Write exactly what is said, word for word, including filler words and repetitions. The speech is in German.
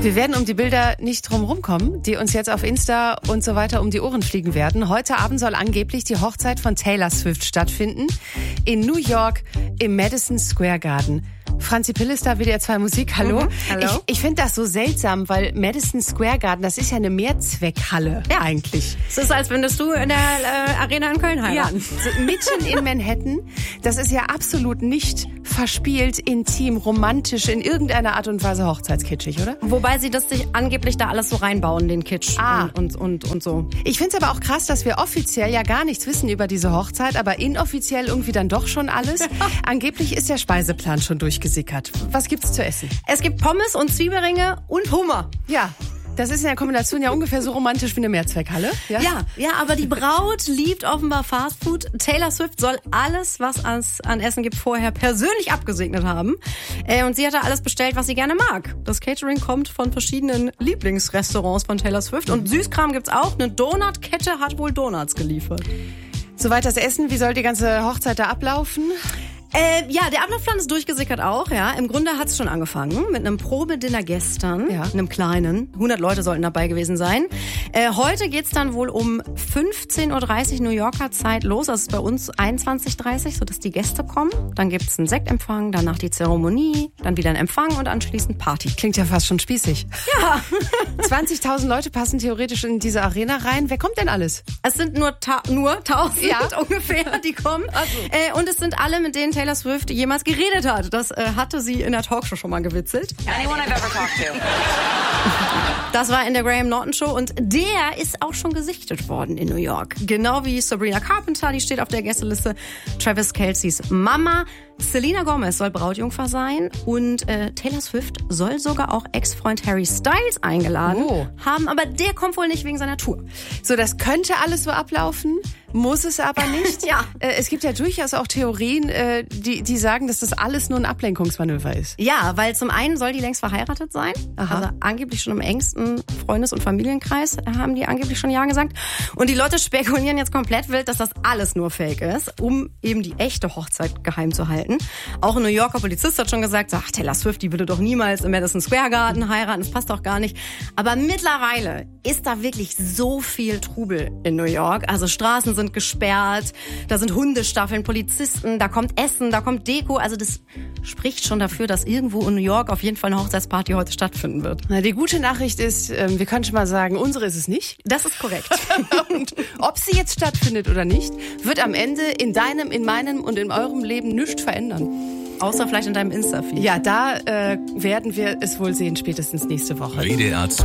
Wir werden um die Bilder nicht drum rumkommen, die uns jetzt auf Insta und so weiter um die Ohren fliegen werden. Heute Abend soll angeblich die Hochzeit von Taylor Swift stattfinden. In New York im Madison Square Garden. Franzi Pill ist da, W D R zwei Musik. Hallo. Mhm, hallo. Ich, ich finde das so seltsam, weil Madison Square Garden, das ist ja eine Mehrzweckhalle ja. eigentlich. Es ist, als würdest du in der äh, Arena in Köln heiraten. Ja, so mitten in Manhattan. Das ist ja absolut nicht verspielt, intim, romantisch, in irgendeiner Art und Weise hochzeitskitschig, oder? Wobei sie das sich angeblich da alles so reinbauen, den Kitsch ah. und, und, und, und so. Ich finde es aber auch krass, dass wir offiziell ja gar nichts wissen über diese Hochzeit, aber inoffiziell irgendwie dann doch schon alles. Angeblich ist der Speiseplan schon durchgesickert. Was gibt's zu essen? Es gibt Pommes und Zwiebelringe und Hummer. Ja. Das ist in der Kombination ja ungefähr so romantisch wie eine Mehrzweckhalle. Ja, ja, ja, aber die Braut liebt offenbar Fastfood. Taylor Swift soll alles, was es an Essen gibt, vorher persönlich abgesegnet haben. Äh, und sie hatte alles bestellt, was sie gerne mag. Das Catering kommt von verschiedenen Lieblingsrestaurants von Taylor Swift. Und Süßkram gibt's auch. Eine Donutkette hat wohl Donuts geliefert. Soweit das Essen. Wie soll die ganze Hochzeit da ablaufen? Äh, ja, der Ablaufplan ist durchgesickert auch, ja. Im Grunde hat's schon angefangen mit einem Probedinner gestern, ja. einem kleinen. hundert Leute sollten dabei gewesen sein. Äh, heute geht's dann wohl um fünfzehn Uhr dreißig New Yorker Zeit los. Das ist bei uns einundzwanzig Uhr dreißig, sodass die Gäste kommen. Dann gibt's einen Sektempfang, danach die Zeremonie, dann wieder ein Empfang und anschließend Party. Klingt ja fast schon spießig. Ja. zwanzigtausend Leute passen theoretisch in diese Arena rein. Wer kommt denn alles? Es sind nur ta- nur tausend ja. ungefähr, die kommen. Also. Äh, und es sind alle, mit denen Taylor Swift jemals geredet hat. Das äh, hatte sie in der Talkshow schon mal gewitzelt. Anyone I've ever talked to. Das war in der Graham Norton Show und der ist auch schon gesichtet worden in New York. Genau wie Sabrina Carpenter, die steht auf der Gästeliste. Travis Kelce's Mama. Selena Gomez soll Brautjungfer sein und äh, Taylor Swift soll sogar auch Ex-Freund Harry Styles eingeladen oh. haben, aber der kommt wohl nicht wegen seiner Tour. So, das könnte alles so ablaufen, muss es aber nicht. Ja. Äh, es gibt ja durchaus auch Theorien, äh, die, die sagen, dass das alles nur ein Ablenkungsmanöver ist. Ja, weil zum einen soll die längst verheiratet sein. Aha. Also angeblich schon im engsten Freundes- und Familienkreis haben die angeblich schon ja gesagt. Und die Leute spekulieren jetzt komplett wild, dass das alles nur Fake ist, um eben die echte Hochzeit geheim zu halten. Auch ein New Yorker Polizist hat schon gesagt, ach, Taylor Swift, die würde doch niemals im Madison Square Garden heiraten, das passt doch gar nicht. Aber mittlerweile ist da wirklich so viel Trubel in New York. Also Straßen sind gesperrt, da sind Hundestaffeln, Polizisten, da kommt Essen, da kommt Deko. Also das spricht schon dafür, dass irgendwo in New York auf jeden Fall eine Hochzeitsparty heute stattfinden wird. Na, die gute Nachricht ist, ähm, wir können schon mal sagen, unsere ist es nicht. Das ist korrekt. Und ob sie jetzt stattfindet oder nicht, wird am Ende in deinem, in meinem und in eurem Leben nichts verändern. Außer vielleicht in deinem Insta-Feed. Ja, da äh, werden wir es wohl sehen, spätestens nächste Woche. W D R